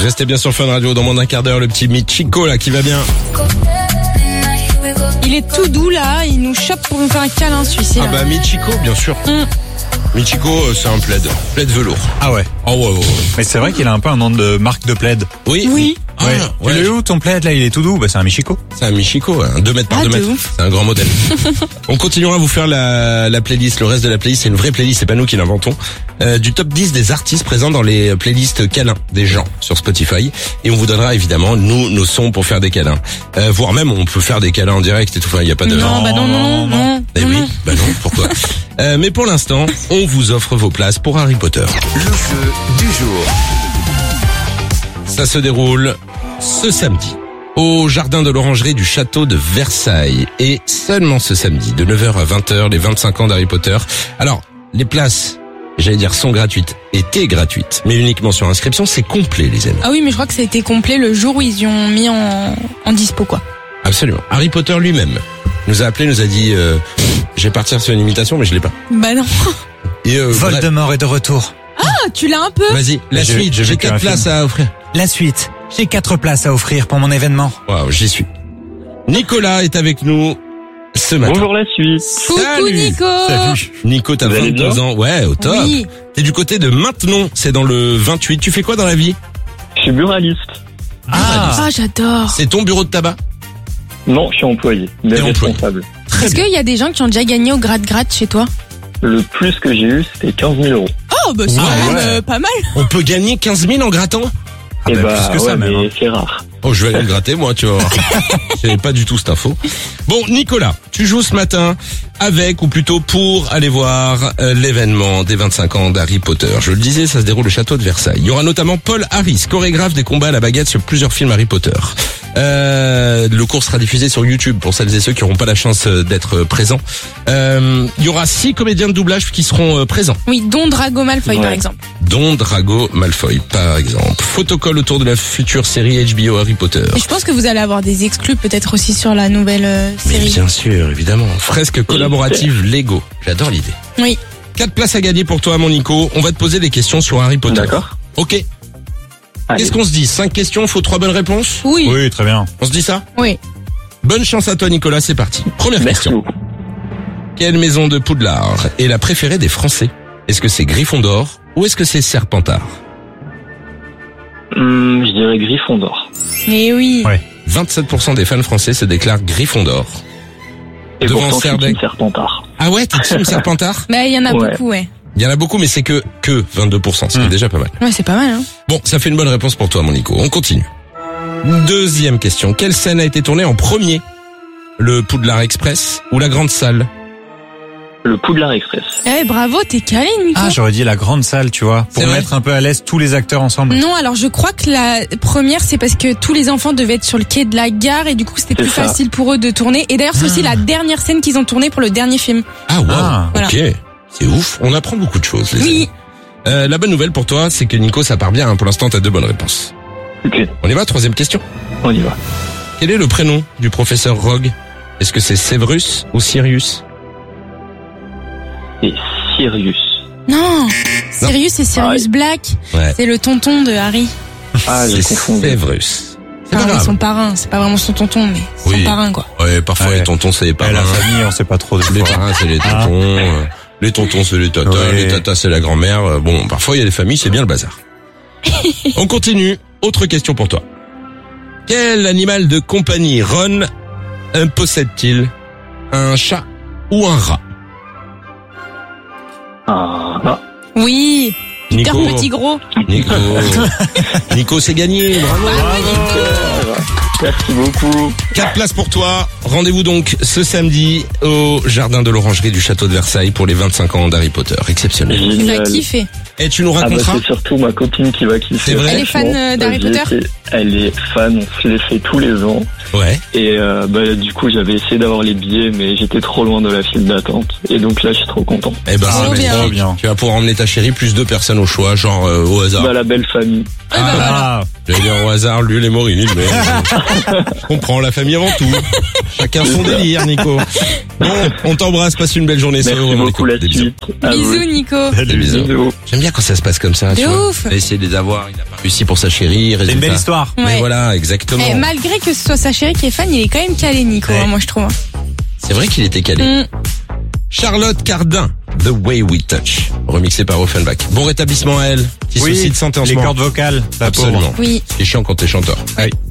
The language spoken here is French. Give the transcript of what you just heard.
Restez bien sur Fun Radio, dans moins d'un quart d'heure, le petit Michiko là qui va bien. Il est tout doux là, il nous chope pour nous faire un câlin celui-ci. Ah bah Michiko, bien sûr. Michiko, c'est un plaid velours. Ah ouais. Oh ouais. Mais c'est vrai qu'il a un peu un nom de marque de plaid. Oui. Ah, Ouais. ouais. Tu l'as où ton plaid là? Il est tout doux. Bah c'est un Michiko. C'est un Michiko, hein, 2 mètres par 2 de mètres. ouf. C'est un grand modèle. On continuera à vous faire la playlist. Le reste de la playlist, c'est une vraie playlist, c'est pas nous qui l'inventons. Du top 10 des artistes présents dans les playlists câlins des gens sur Spotify. Et on vous donnera évidemment, nous, nos sons pour faire des câlins. Voire même, on peut faire des câlins en direct et tout. Enfin, il n'y a pas de... Non, bah non. Eh oui, bah non, pourquoi mais pour l'instant, on vous offre vos places pour Harry Potter. Le jeu du jour. Ça se déroule ce samedi au jardin de l'Orangerie du château de Versailles. Et seulement ce samedi, de 9h à 20h, les 25 ans d'Harry Potter. Alors, les places, j'allais dire, sont gratuites, étaient gratuites, mais uniquement sur inscription, c'est complet, les amis. Ah oui, mais je crois que ça a été complet le jour où ils ont mis en dispo quoi. Absolument. Harry Potter lui-même nous a appelé, nous a dit je vais partir sur une imitation, mais je l'ai pas. Bah non. Et Voldemort est de retour. Ah, tu l'as un peu. Vas-y, la J'ai- suite, j'ai j'ai vu qu'un 4 places à offrir. La suite. J'ai 4 places à offrir pour mon événement. Waouh, j'y suis. Nicolas est avec nous ce matin. Bonjour la suite. Coucou Salut. Nico. Nico, t'as Vous allez 22 bien ans. Ouais, au top. Oui. T'es du côté de Maintenon, c'est dans le 28. Tu fais quoi dans la vie? Je suis buraliste. Ah, j'adore. C'est ton bureau de tabac? Non, je suis employé, mais T'es employé. responsable. Est-ce qu'il y a des gens qui ont déjà gagné au gratte-gratte chez toi? Le plus que j'ai eu, c'était 15 000 euros. Oh, bah c'est Ouais, quand même ouais. pas mal. On peut gagner 15 000 en grattant? Et bah, plus que ça, mais même, hein. c'est rare. Oh, je vais aller le gratter, moi, tu vas voir. J'avais pas du tout cette info. Bon, Nicolas, tu joues ce matin avec, ou plutôt pour aller voir l'événement des 25 ans d'Harry Potter. Je le disais, ça se déroule au château de Versailles. Il y aura notamment Paul Harris, chorégraphe des combats à la baguette sur plusieurs films Harry Potter. Le cours sera diffusé sur YouTube pour celles et ceux qui n'auront pas la chance d'être présents. Il y aura 6 comédiens de doublage qui seront présents, Oui, dont Drago Malfoy Ouais. par exemple. dont Drago Malfoy, par exemple. Photocall autour de la future série HBO Harry Potter. Et je pense que vous allez avoir des exclus peut-être aussi sur la nouvelle Mais série. bien sûr, évidemment. Fresque collaborative Lego. J'adore l'idée. Oui. 4 places à gagner pour toi, mon Nico. On va te poser des questions sur Harry Potter. D'accord. Ok. Allez. Qu'est-ce qu'on se dit? 5 questions, faut 3 bonnes réponses? Oui. Oui, très bien. On se dit ça? Oui. Bonne chance à toi, Nicolas, c'est parti. Première Merci question. beaucoup. Quelle maison de Poudlard est la préférée des Français? Est-ce que c'est Gryffondor ou est-ce que c'est Serpentard? Je dirais Gryffondor. Mais oui. Ouais. 27% des fans français se déclarent Gryffondor. Et Devant pourtant, je suis Serbec. team Serpentard. Ah ouais, t'es team Serpentard? Bah il y en a Ouais. beaucoup, ouais. Il y en a beaucoup, mais c'est que 22%, ce qui est déjà pas mal. Ouais, c'est pas mal, hein. Bon, ça fait une bonne réponse pour toi, mon Nico. On continue. Deuxième question. Quelle scène a été tournée en premier? Le Poudlard Express ou la Grande Salle? Le Poudlard Express. Eh, bravo, t'es calé, Nico. Ah, j'aurais dit la grande salle, tu vois, pour C'est vrai mettre un peu à l'aise tous les acteurs ensemble. Non, alors je crois que la première, c'est parce que tous les enfants devaient être sur le quai de la gare et du coup c'était C'est plus ça. facile pour eux de tourner. Et d'ailleurs c'est aussi la dernière scène qu'ils ont tournée pour le dernier film. Ah wow, Ah, ok. C'est ouf. On apprend beaucoup de choses, les Oui. amis. La bonne nouvelle pour toi, c'est que Nico, ça part bien. Hein. Pour l'instant, t'as 2 bonnes réponses. Ok, On y va, troisième question. on y va. Quel est le prénom du professeur Rogue? Est-ce que c'est Severus ou Sirius? Et Sirius. Non, Sirius c'est Sirius Black. Ouais. C'est le tonton de Harry. Ah, j'ai C'est confondu. Severus. C'est pas Enfin, grave. son parrain, c'est pas vraiment son tonton, mais son Oui. parrain quoi. Ouais, parfois Ouais. les tontons, c'est les Et parrains. la famille, on sait pas trop de Les quoi. parrains, c'est les tontons. Les tontons, c'est les tatas. Ouais. Les tatas, c'est la grand-mère. Bon, parfois, il y a des familles, c'est bien le bazar. On continue. Autre question pour toi. Quel animal de compagnie Ron possède-t-il? Un chat ou un rat? Ah, Oui. Peter Nico, Petit Gros. Nico, Nico, c'est gagné. Bravo. merci beaucoup. 4 places pour toi. Rendez-vous donc ce samedi au jardin de l'Orangerie du château de Versailles pour les 25 ans d'Harry Potter. Exceptionnel. Tu vas Génial. kiffer. Et tu nous Ah bah raconteras? c'est surtout ma copine qui va kiffer. C'est vrai. Elle est fan, Franchement, d'Harry j'y Potter étais- Elle est fan, on se les fait tous les ans. Ouais. Et du coup j'avais essayé d'avoir les billets mais j'étais trop loin de la file d'attente. Et donc là je suis trop content. Eh ben, Trop c'est bien. magnifique. Bien. Tu vas pouvoir emmener ta chérie, plus 2 personnes au choix, genre au hasard. Bah la belle famille. Ah, J'allais dire au hasard, lui, les Morini, mais je comprends, la famille avant tout. Chacun son délire, Nico. Bon, on t'embrasse, passe une belle journée. Merci vraiment, beaucoup Nico. la Des bisous. suite. À vous. Bisous, Nico. Des bisous. Bisous. J'aime bien quand ça se passe comme ça. Tu De vois. ouf. Il a essayé de les avoir, il a pas réussi pour sa chérie. c'est une belle histoire. Mais Ouais. voilà, exactement. Et malgré que ce soit sa chérie qui est fan, il est quand même calé, Nico, Ouais. hein, moi je trouve. C'est vrai qu'il était calé. Mm. Charlotte Cardin, The Way We Touch, remixé par Offenbach. Bon rétablissement à elle. Petit souci de santé en ce les moment. cordes vocales, la pauvre. Absolument. Oui. C'est chiant quand t'es chanteur. Oui.